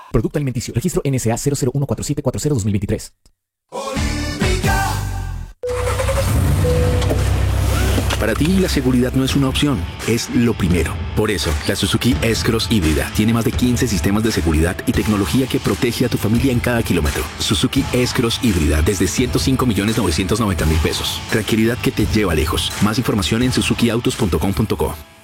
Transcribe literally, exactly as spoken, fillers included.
Producto alimenticio. Registro N S A cero cero uno cuatro siete cuatro cero dos mil veintitrés. Para ti, la seguridad no es una opción, es lo primero. Por eso, la Suzuki S-Cross híbrida tiene más de quince sistemas de seguridad y tecnología que protege a tu familia en cada kilómetro. Suzuki S-Cross híbrida desde ciento cinco millones novecientos noventa mil pesos. Tranquilidad que te lleva lejos. Más información en suzuki autos punto com punto co.